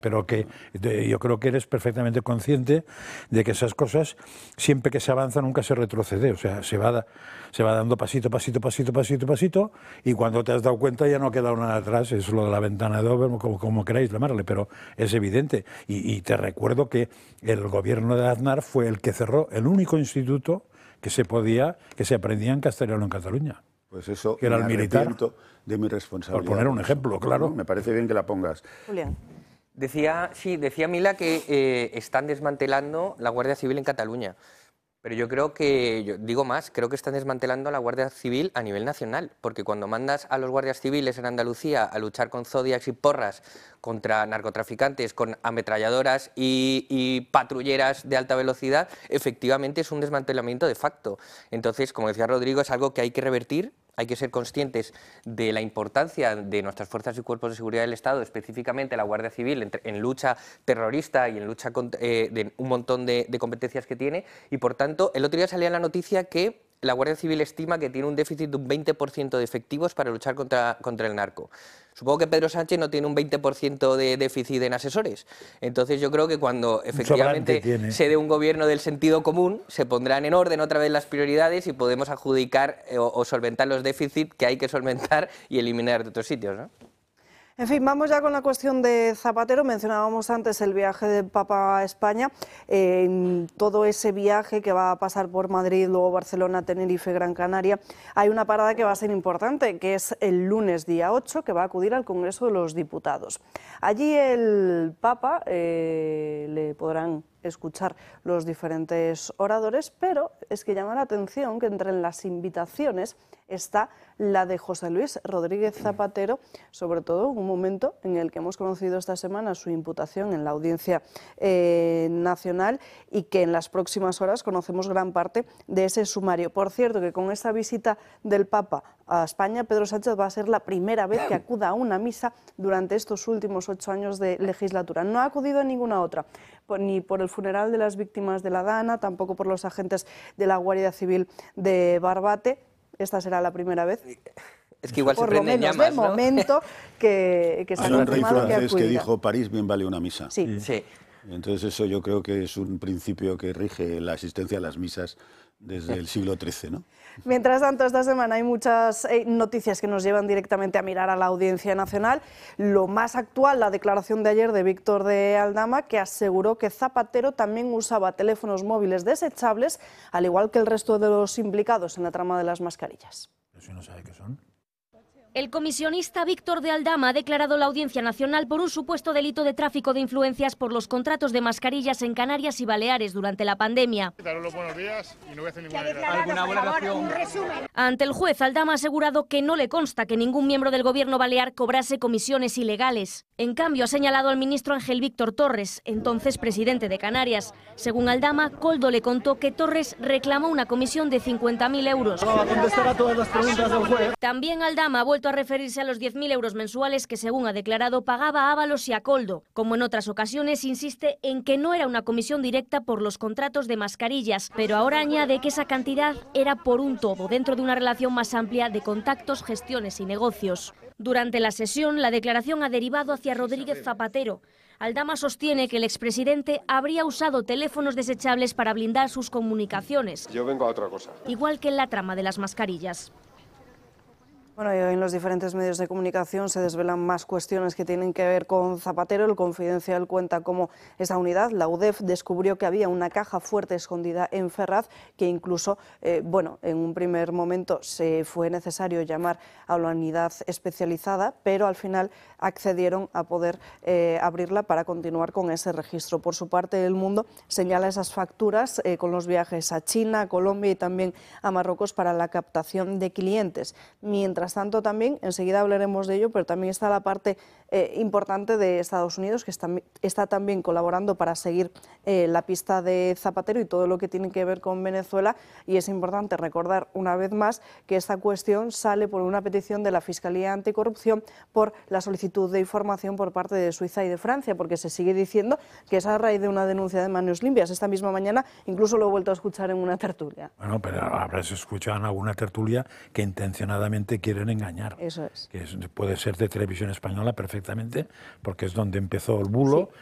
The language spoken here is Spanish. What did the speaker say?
Pero que yo creo que eres perfectamente consciente de que esas cosas, siempre que se avanza, nunca se retrocede. O sea, se va dando pasito, y cuando te has dado cuenta ya no ha quedado nada atrás. Es lo de la ventana de Ober, como queráis llamarle, pero es evidente. Y te recuerdo que el gobierno de Aznar fue el que cerró el único instituto que se aprendía en castellano en Cataluña. Pues eso, que era el militar, de mi responsabilidad. Por poner un ejemplo, claro. Me parece bien que la pongas. Julián. Decía Mila que están desmantelando la Guardia Civil en Cataluña. Pero yo creo que, creo que están desmantelando a la Guardia Civil a nivel nacional, porque cuando mandas a los guardias civiles en Andalucía a luchar con zodiacs y porras contra narcotraficantes, con ametralladoras y patrulleras de alta velocidad, efectivamente es un desmantelamiento de facto. Entonces, como decía Rodrigo, es algo que hay que revertir. Hay que ser conscientes de la importancia de nuestras fuerzas y cuerpos de seguridad del Estado, específicamente la Guardia Civil, en lucha terrorista y en lucha de un montón de competencias que tiene. Y, por tanto, el otro día salía la noticia que la Guardia Civil estima que tiene un déficit de un 20% de efectivos para luchar contra el narco. Supongo que Pedro Sánchez no tiene un 20% de déficit en asesores. Entonces yo creo que cuando efectivamente se dé un gobierno del sentido común, se pondrán en orden otra vez las prioridades y podemos adjudicar o solventar los déficits que hay que solventar y eliminar de otros sitios, ¿no? En fin, vamos ya con la cuestión de Zapatero. Mencionábamos antes el viaje del Papa a España. En todo ese viaje que va a pasar por Madrid, luego Barcelona, Tenerife, Gran Canaria, hay una parada que va a ser importante, que es el lunes día 8, que va a acudir al Congreso de los Diputados. Allí el Papa le podrán escuchar los diferentes oradores, pero es que llama la atención que entre las invitaciones está la de José Luis Rodríguez Zapatero, sobre todo en un momento en el que hemos conocido esta semana su imputación en la Audiencia Nacional y que en las próximas horas conocemos gran parte de ese sumario. Por cierto, que con esta visita del Papa a España, Pedro Sánchez va a ser la primera vez que acuda a una misa durante estos últimos 8 años de legislatura. No ha acudido a ninguna otra, ni por el funeral de las víctimas de la Dana, tampoco por los agentes de la Guardia Civil de Barbate. Esta será la primera vez. Es que igual por se prenden lo menos llamas, de ¿no? momento que se ha Hay un rey confirmado que francés que acudirá. dijo: París bien vale una misa. Sí. Sí. Entonces eso yo creo que es un principio que rige la asistencia a las misas desde el siglo XIII, ¿no? Mientras tanto, esta semana hay muchas noticias que nos llevan directamente a mirar a la Audiencia Nacional. Lo más actual, la declaración de ayer de Víctor de Aldama, que aseguró que Zapatero también usaba teléfonos móviles desechables, al igual que el resto de los implicados en la trama de las mascarillas. ¿Eso no sabe qué son? El comisionista Víctor de Aldama ha declarado la Audiencia Nacional por un supuesto delito de tráfico de influencias por los contratos de mascarillas en Canarias y Baleares durante la pandemia. Ante el juez, Aldama ha asegurado que no le consta que ningún miembro del gobierno balear cobrase comisiones ilegales. En cambio, ha señalado al ministro Ángel Víctor Torres, entonces presidente de Canarias. Según Aldama, Koldo le contó que Torres reclamó una comisión de 50.000 euros. También Aldama ha vuelto a referirse a los 10.000 euros mensuales que, según ha declarado, pagaba a Ábalos y a Koldo. Como en otras ocasiones, insiste en que no era una comisión directa por los contratos de mascarillas, pero ahora añade que esa cantidad era por un todo, dentro de una relación más amplia de contactos, gestiones y negocios. Durante la sesión, la declaración ha derivado hacia Rodríguez Zapatero. Aldama sostiene que el expresidente habría usado teléfonos desechables para blindar sus comunicaciones. Yo vengo a otra cosa. Igual que en la trama de las mascarillas. Bueno, y hoy en los diferentes medios de comunicación se desvelan más cuestiones que tienen que ver con Zapatero. El Confidencial cuenta cómo esa unidad, la UDEF, descubrió que había una caja fuerte escondida en Ferraz, que incluso, en un primer momento se fue necesario llamar a la unidad especializada, pero al final accedieron a poder abrirla para continuar con ese registro. Por su parte, El Mundo señala esas facturas con los viajes a China, a Colombia y también a Marruecos para la captación de clientes. Mientras tanto, también, enseguida hablaremos de ello, pero también está la parte importante de Estados Unidos, que está también colaborando para seguir la pista de Zapatero y todo lo que tiene que ver con Venezuela. Y es importante recordar una vez más que esta cuestión sale por una petición de la Fiscalía Anticorrupción por la solicitud de información por parte de Suiza y de Francia, porque se sigue diciendo que es a raíz de una denuncia de manos limpias. Esta misma mañana incluso lo he vuelto a escuchar en una tertulia. Bueno, pero habrás escuchado en alguna tertulia que intencionadamente quieren engañar. Eso es. Que puede ser de Televisión Española perfectamente. directamente, porque es donde empezó el bulo